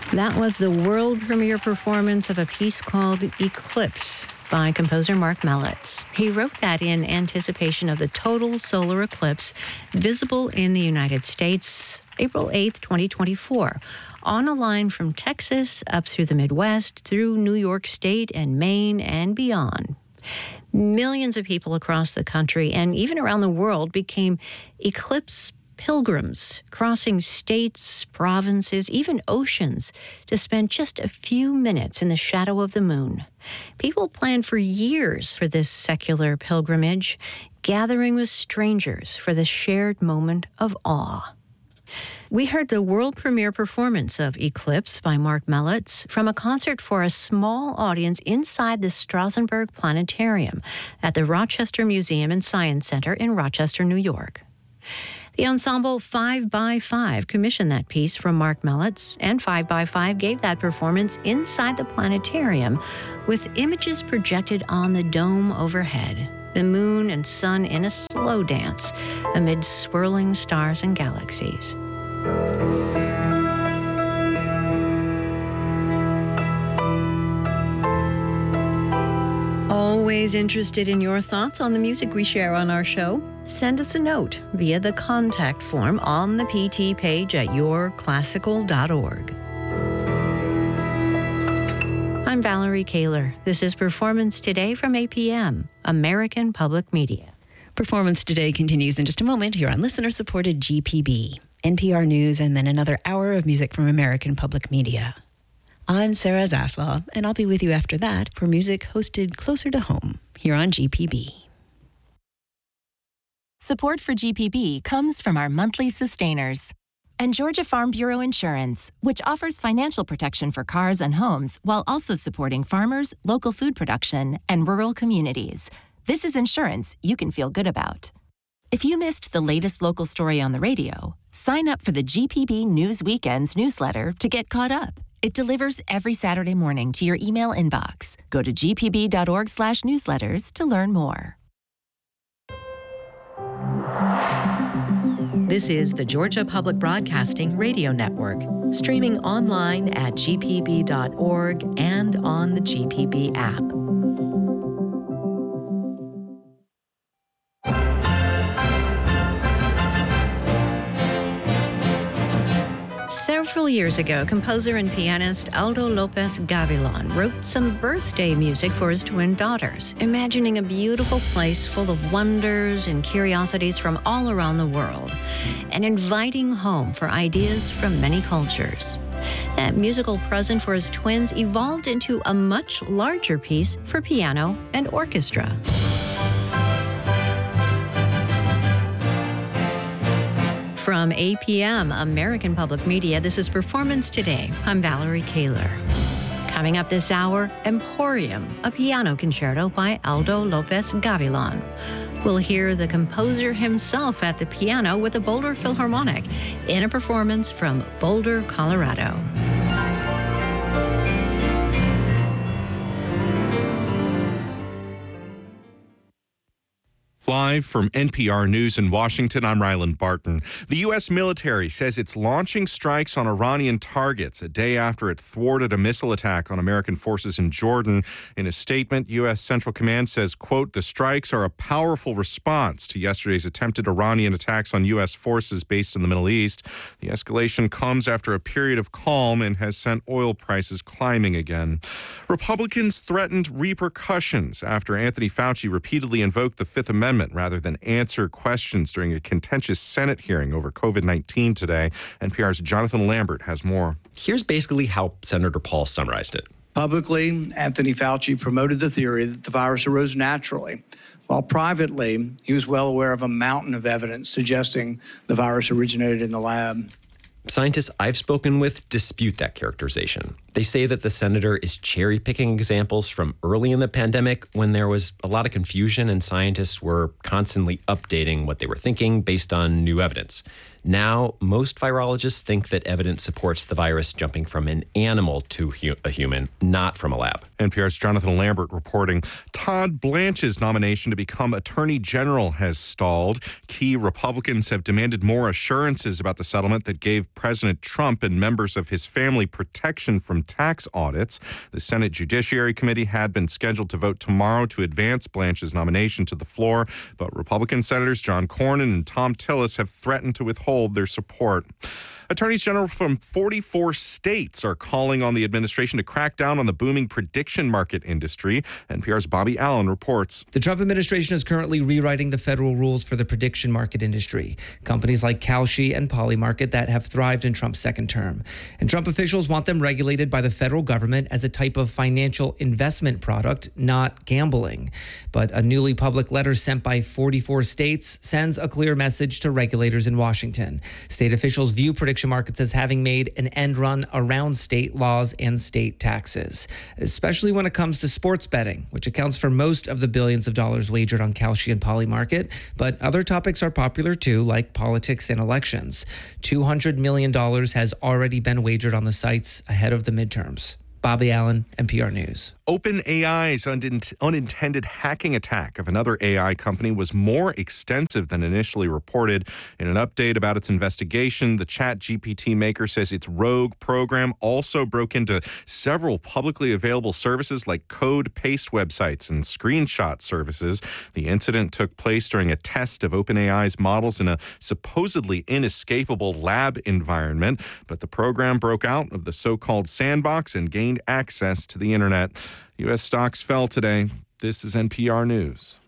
That was the world premiere performance of a piece called Eclipse by composer Mark Mellitz. He wrote that in anticipation of the total solar eclipse visible in the United States April 8th, 2024, on a line from Texas up through the Midwest, through New York State and Maine and beyond. Millions of people across the country and even around the world became eclipse pilgrims, crossing states, provinces, even oceans, to spend just a few minutes in the shadow of the moon. People planned for years for this secular pilgrimage, gathering with strangers for the shared moment of awe. We heard the world premiere performance of Eclipse by Mark Mellitz from a concert for a small audience inside the Strassenberg Planetarium at the Rochester Museum and Science Center in Rochester, New York. The ensemble 5x5 commissioned that piece from Mark Mellitz, and 5x5 gave that performance inside the planetarium with images projected on the dome overhead, the moon and sun in a slow dance amid swirling stars and galaxies. Always interested in your thoughts on the music we share on our show? Send us a note via the contact form on the PT page at yourclassical.org. I'm Valerie Kaler. This is Performance Today from APM, American Public Media. Performance Today continues in just a moment here on listener-supported GPB, NPR News, and then another hour of music from American Public Media. I'm Sarah Zaslav, and I'll be with you after that for music hosted closer to home here on GPB. Support for GPB comes from our monthly sustainers and Georgia Farm Bureau Insurance, which offers financial protection for cars and homes while also supporting farmers, local food production, and rural communities. This is insurance you can feel good about. If you missed the latest local story on the radio, sign up for the GPB News Weekends newsletter to get caught up. It delivers every Saturday morning to your email inbox. Go to gpb.org/newsletters to learn more. This is the Georgia Public Broadcasting Radio Network, streaming online at gpb.org and on the GPB app. Several years ago, composer and pianist Aldo Lopez Gavilan wrote some birthday music for his twin daughters, imagining a beautiful place full of wonders and curiosities from all around the world, an inviting home for ideas from many cultures. That musical present for his twins evolved into a much larger piece for piano and orchestra. From APM, American Public Media, this is Performance Today. I'm Valerie Kaler. Coming up this hour, Emporium, a piano concerto by Aldo Lopez Gavilan. We'll hear the composer himself at the piano with the Boulder Philharmonic in a performance from Boulder, Colorado. Live from NPR News in Washington, I'm Ryland Barton. The U.S. military says it's launching strikes on Iranian targets a day after it thwarted a missile attack on American forces in Jordan. In a statement, U.S. Central Command says, quote, the strikes are a powerful response to yesterday's attempted Iranian attacks on U.S. forces based in the Middle East. The escalation comes after a period of calm and has sent oil prices climbing again. Republicans threatened repercussions after Anthony Fauci repeatedly invoked the Fifth Amendment rather than answer questions during a contentious Senate hearing over COVID-19 today. NPR's Jonathan Lambert has more. Here's basically how Senator Paul summarized it. Publicly, Anthony Fauci promoted the theory that the virus arose naturally, while privately, he was well aware of a mountain of evidence suggesting the virus originated in the lab. Scientists I've spoken with dispute that characterization. They say that the senator is cherry-picking examples from early in the pandemic when there was a lot of confusion and scientists were constantly updating what they were thinking based on new evidence. Now, most virologists think that evidence supports the virus jumping from an animal to a human, not from a lab. NPR's Jonathan Lambert reporting. Todd Blanche's nomination to become Attorney General has stalled. Key Republicans have demanded more assurances about the settlement that gave President Trump and members of his family protection from tax audits. The Senate Judiciary Committee had been scheduled to vote tomorrow to advance Blanche's nomination to the floor, but Republican Senators John Cornyn and Thom Tillis have threatened to withhold their support. Attorneys General from 44 states are calling on the administration to crack down on the booming prediction market industry. NPR's Bobby Allen reports. The Trump administration is currently rewriting the federal rules for the prediction market industry. Companies like Kalshi and Polymarket that have thrived in Trump's second term. And Trump officials want them regulated by the federal government as a type of financial investment product, not gambling. But a newly public letter sent by 44 states sends a clear message to regulators in Washington. State officials view prediction markets as having made an end run around state laws and state taxes, especially when it comes to sports betting, which accounts for most of the billions of dollars wagered on Kalshi and Polymarket. But other topics are popular too, like politics and elections. $200 million has already been wagered on the sites ahead of the midterms. Bobby Allen, NPR News. OpenAI's unintended hacking attack of another AI company was more extensive than initially reported. In an update about its investigation, the ChatGPT maker says its rogue program also broke into several publicly available services like code paste websites and screenshot services. The incident took place during a test of OpenAI's models in a supposedly inescapable lab environment, but the program broke out of the so-called sandbox and gained access to the internet. U.S. stocks fell today. This is NPR News.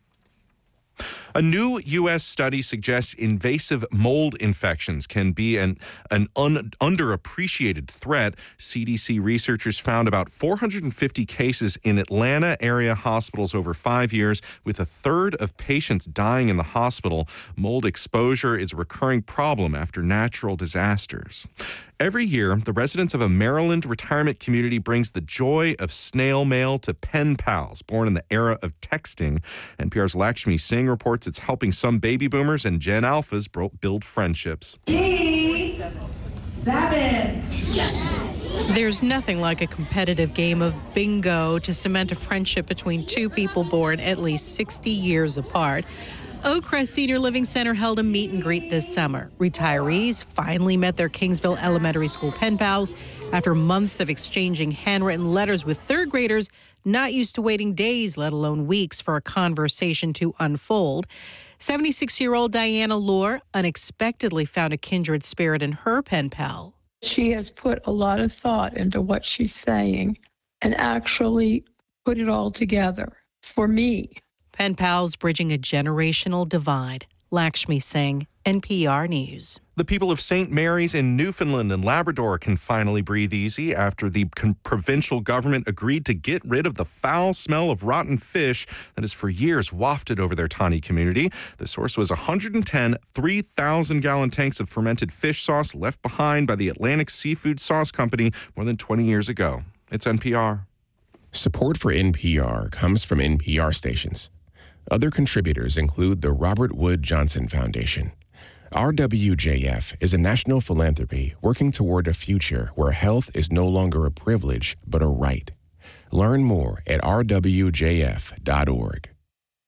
A new U.S. study suggests invasive mold infections can be an underappreciated threat. CDC researchers found about 450 cases in Atlanta area hospitals over 5 years, with a third of patients dying in the hospital. Mold exposure is a recurring problem after natural disasters. Every year, the residents of a Maryland retirement community brings the joy of snail mail to pen pals born in the era of texting. NPR's Lakshmi Singh reports it's helping some baby boomers and Gen Alphas build friendships. 7. Yes. There's nothing like a competitive game of bingo to cement a friendship between two people born at least 60 years apart. Oakcrest Senior Living Center held a meet and greet this summer. Retirees finally met their Kingsville Elementary School pen pals after months of exchanging handwritten letters with third graders not used to waiting days, let alone weeks, for a conversation to unfold. 76-year-old Diana Lohr unexpectedly found a kindred spirit in her pen pal. She has put a lot of thought into what she's saying and actually put it all together for me. Pen pals bridging a generational divide. Lakshmi Singh, NPR News. The people of St. Mary's in Newfoundland and Labrador can finally breathe easy after the provincial government agreed to get rid of the foul smell of rotten fish that has for years wafted over their tiny community. The source was 110 3,000-gallon tanks of fermented fish sauce left behind by the Atlantic Seafood Sauce Company more than 20 years ago. It's NPR. Support for NPR comes from NPR stations. Other contributors include the Robert Wood Johnson Foundation. RWJF is a national philanthropy working toward a future where health is no longer a privilege, but a right. Learn more at rwjf.org.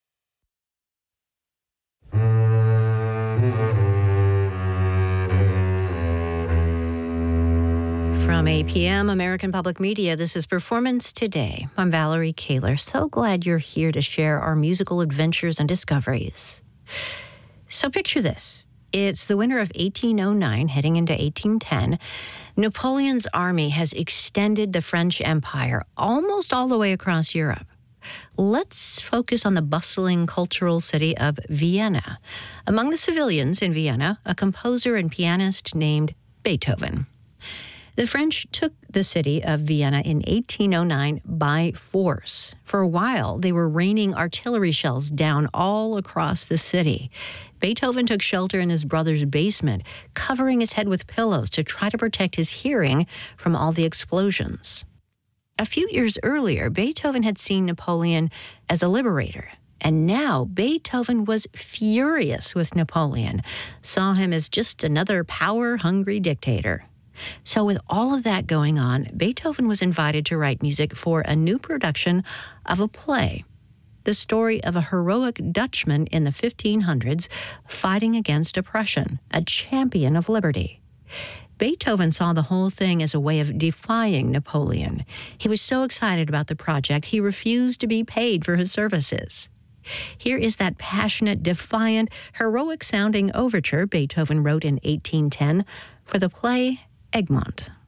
From APM, American Public Media, this is Performance Today. I'm Valerie Kaler. So glad you're here to share our musical adventures and discoveries. So picture this. It's the winter of 1809, heading into 1810. Napoleon's army has extended the French Empire almost all the way across Europe. Let's focus on the bustling cultural city of Vienna. Among the civilians in Vienna, a composer and pianist named Beethoven. The French took the city of Vienna in 1809 by force. For a while, they were raining artillery shells down all across the city. Beethoven took shelter in his brother's basement, covering his head with pillows to try to protect his hearing from all the explosions. A few years earlier, Beethoven had seen Napoleon as a liberator. And now Beethoven was furious with Napoleon, saw him as just another power-hungry dictator. So with all of that going on, Beethoven was invited to write music for a new production of a play, the story of a heroic Dutchman in the 1500s fighting against oppression, a champion of liberty. Beethoven saw the whole thing as a way of defying Napoleon. He was so excited about the project, he refused to be paid for his services. Here is that passionate, defiant, heroic-sounding overture Beethoven wrote in 1810 for the play Egmont.